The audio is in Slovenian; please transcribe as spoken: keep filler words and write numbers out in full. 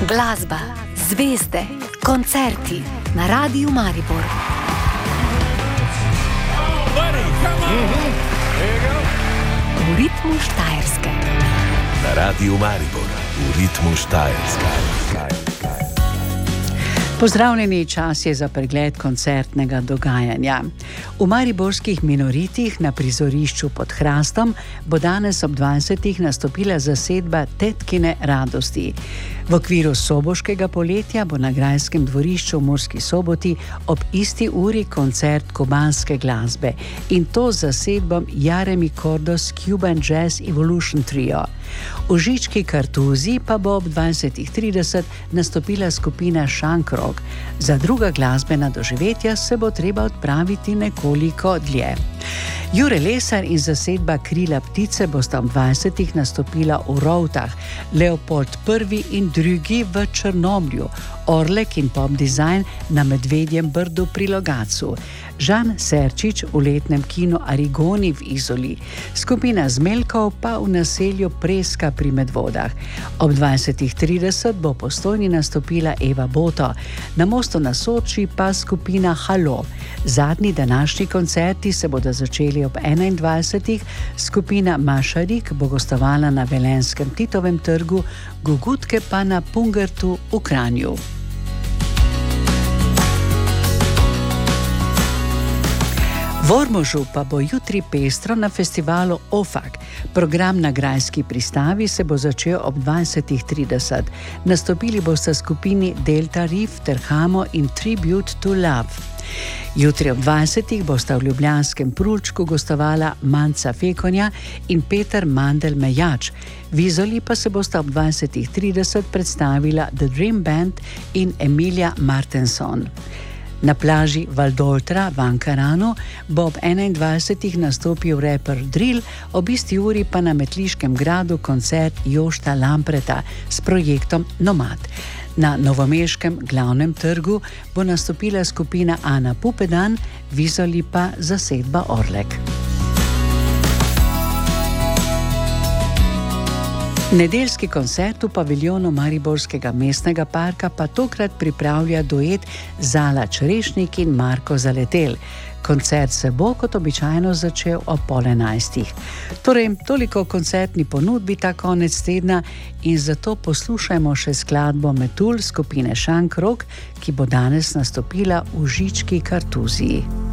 Glasba, zvezde, koncerti na Radiu Maribor. V ritmu Štajerske. Na Radiu Maribor, v ritmu Štajerske. Pozdravljeni, čas je za pregled koncertnega dogajanja. V mariborskih Minoritih na prizorišču pod Hrastom bo danes ob dvajsetih nastopila zasedba Tetkine radosti. V okviru soboškega poletja bo na grajskem dvorišču v Murski Soboti ob isti uri koncert kubanske glasbe in to z zasedbom Jeremy Kordos Cuban Jazz Evolution Trio. V Žički Kartuziji pa bo ob dvajsetih trideset nastopila skupina Šankrog. Za druga glasbena doživetja se bo treba odpraviti nekoliko dlje. Jure Lesar in zasedba Krila ptice bosta ob dvajsetih nastopila v Rovtah, Leopold prvi in drugi v Črnomlju, Orlek in Pop Design na Medvedjem Brdu pri Logatcu, Žan Serčič v letnem kinu Arigoni v Izoli, skupina Zmelkov pa v naselju Preska pri Medvodah. Ob dvajsetih trideset bo v Postojni nastopila Eva Boto, na Mostu na Soči pa skupina Halo. Zadnji današnji koncerti se bodo začeli ob enaindvajsetih, skupina Mašarik bo gostovala na Velenskem Titovem trgu, Gugutke pa na Pungertu v Kranju. V Ormožu pa bo jutri pestro na festivalu Ofak. Program na grajski pristavi se bo začel ob dvajsetih trideset. Nastopili bosta skupini Delta Reef ter Hamo in Tribute to Love. Jutri ob dvajsetih bosta v ljubljanskem Prulčku gostovala Manca Fekonja in Peter Mandel Mejač. V Izoli pa se bosta ob dvajsetih trideset predstavila The Dream Band in Emilia Martenson. Na plaži Valdoltra v Ankaranu bo ob enaindvajsetih nastopil raper Drill, ob isti uri pa na Metliškem gradu koncert Jošta Lampreta s projektom Nomad. Na novomeškem glavnem trgu bo nastopila skupina Ana Pupedan, v Izoli pa zasedba Orlek. Nedeljski koncert v paviljonu Mariborskega mestnega parka pa tokrat pripravlja duet Zala Črešnik in Marko Zaletel. Koncert se bo kot običajno začel ob pol enajstih. Torej, toliko o koncertni ponudbi ta konec tedna in zato poslušajmo še skladbo Metul skupine Šankrog, ki bo danes nastopila v Žički Kartuziji.